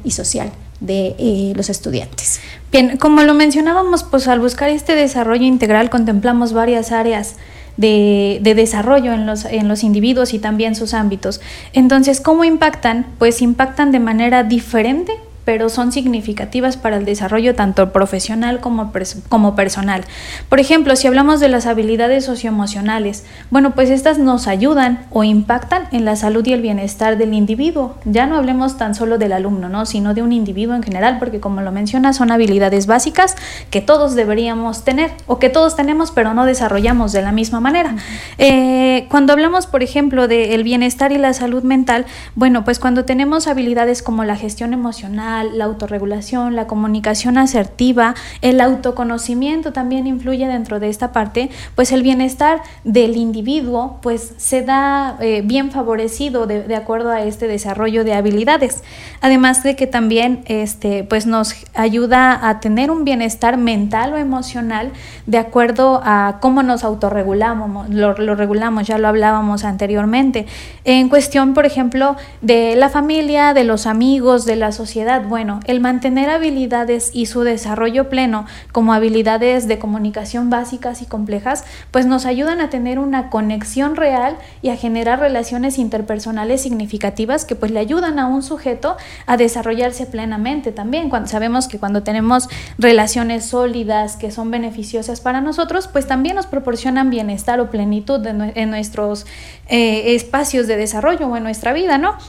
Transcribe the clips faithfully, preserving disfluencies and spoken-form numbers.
y social de eh, los estudiantes. Bien, como lo mencionábamos, pues al buscar este desarrollo integral contemplamos varias áreas de, de desarrollo en los, en los individuos y también sus ámbitos. Entonces, ¿cómo impactan? Pues impactan de manera diferente, pero son significativas para el desarrollo tanto profesional como, pers- como personal. Por ejemplo, si hablamos de las habilidades socioemocionales, bueno, pues estas nos ayudan o impactan en la salud y el bienestar del individuo. Ya no hablemos tan solo del alumno, ¿no? Sino de un individuo en general, porque como lo menciona, son habilidades básicas que todos deberíamos tener o que todos tenemos, pero no desarrollamos de la misma manera. Uh-huh. Eh, cuando hablamos, por ejemplo, del bienestar y la salud mental, bueno, pues cuando tenemos habilidades como la gestión emocional, la autorregulación, la comunicación asertiva, el autoconocimiento también influye dentro de esta parte, pues el bienestar del individuo pues se da eh, bien favorecido de, de acuerdo a este desarrollo de habilidades. Además de que también este, pues nos ayuda a tener un bienestar mental o emocional de acuerdo a cómo nos autorregulamos, lo, lo regulamos, ya lo hablábamos anteriormente. En cuestión, por ejemplo, de la familia, de los amigos, de la sociedad, bueno, el mantener habilidades y su desarrollo pleno como habilidades de comunicación básicas y complejas, pues nos ayudan a tener una conexión real y a generar relaciones interpersonales significativas que pues le ayudan a un sujeto a desarrollarse plenamente también. Cuando sabemos que cuando tenemos relaciones sólidas que son beneficiosas para nosotros, pues también nos proporcionan bienestar o plenitud de, en nuestros eh, espacios de desarrollo o en nuestra vida, ¿no?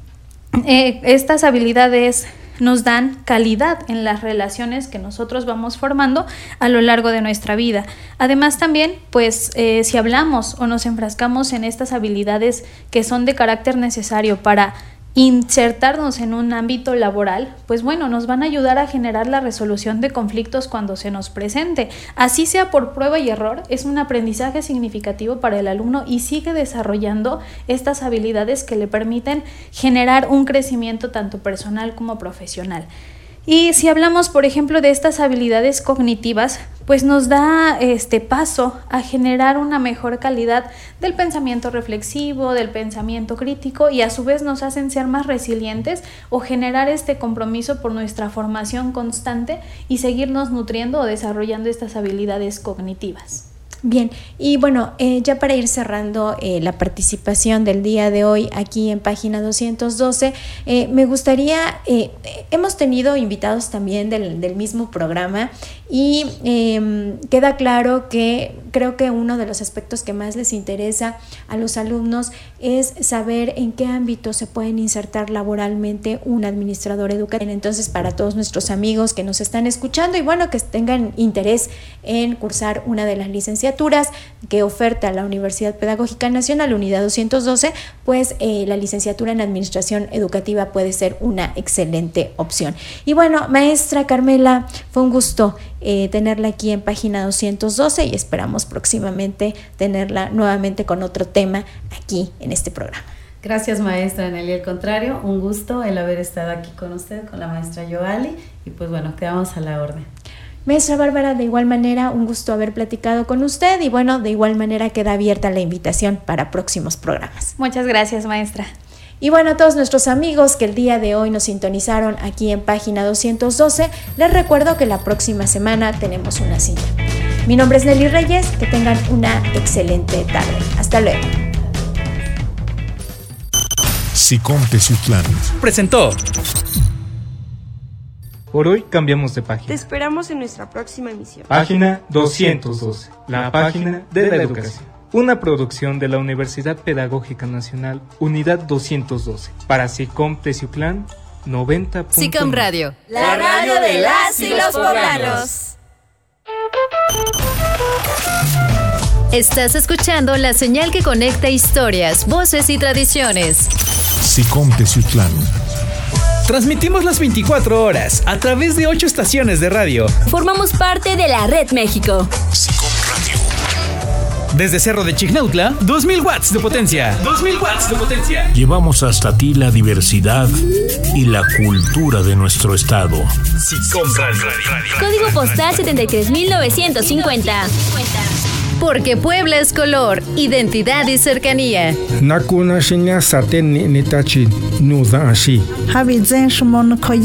Eh, estas habilidades nos dan calidad en las relaciones que nosotros vamos formando a lo largo de nuestra vida. Además también, pues, eh, si hablamos o nos enfrascamos en estas habilidades que son de carácter necesario para insertarnos en un ámbito laboral, pues bueno, nos van a ayudar a generar la resolución de conflictos cuando se nos presente. Así sea por prueba y error, es un aprendizaje significativo para el alumno y sigue desarrollando estas habilidades que le permiten generar un crecimiento tanto personal como profesional. Y si hablamos, por ejemplo, de estas habilidades cognitivas, pues nos da este paso a generar una mejor calidad del pensamiento reflexivo, del pensamiento crítico y a su vez nos hacen ser más resilientes o generar este compromiso por nuestra formación constante y seguirnos nutriendo o desarrollando estas habilidades cognitivas. Bien, y bueno, eh, ya para ir cerrando eh, la participación del día de hoy aquí en página doscientos doce, eh, me gustaría, eh, hemos tenido invitados también del, del mismo programa y eh, queda claro que creo que uno de los aspectos que más les interesa a los alumnos es saber en qué ámbito se pueden insertar laboralmente un administrador educativo. Entonces, para todos nuestros amigos que nos están escuchando y bueno, que tengan interés en cursar una de las licenciaturas que oferta la Universidad Pedagógica Nacional, Unidad doscientos doce, pues eh, la licenciatura en Administración Educativa puede ser una excelente opción. Y bueno, maestra Carmela, fue un gusto eh, tenerla aquí en página doscientos doce y esperamos próximamente tenerla nuevamente con otro tema aquí en este programa. Gracias, maestra Nelly, al contrario, un gusto el haber estado aquí con usted, con la maestra Yoali, y pues bueno, quedamos a la orden. Maestra Bárbara, de igual manera, un gusto haber platicado con usted y bueno, de igual manera queda abierta la invitación para próximos programas. Muchas gracias, maestra. Y bueno, a todos nuestros amigos que el día de hoy nos sintonizaron aquí en página doscientos doce, les recuerdo que la próxima semana tenemos una cita. Mi nombre es Nelly Reyes, que tengan una excelente tarde. Hasta luego. SICOM Teciutlán presentó. Por hoy cambiamos de página. Te esperamos en nuestra próxima emisión. Página doscientos doce, la página de la educación. Una producción de la Universidad Pedagógica Nacional, Unidad doscientos doce. Para SICOM Teciutlán, noventa punto nueve. SICOM Radio. La radio de las y los poblanos. Estás escuchando la señal que conecta historias, voces y tradiciones. SICOM Teciutlán. Transmitimos las veinticuatro horas a través de ocho estaciones de radio. Formamos parte de la Red México. SICOM Radio. Desde Cerro de Chignautla, dos mil watts de potencia. dos mil watts de potencia. Llevamos hasta ti la diversidad y la cultura de nuestro estado. SICOM Radio. Código postal setenta y tres mil novecientos cincuenta. Porque Puebla es color, identidad y cercanía. Nakuna shinya saten ni nitachi nuda ashi. Habi zen shimon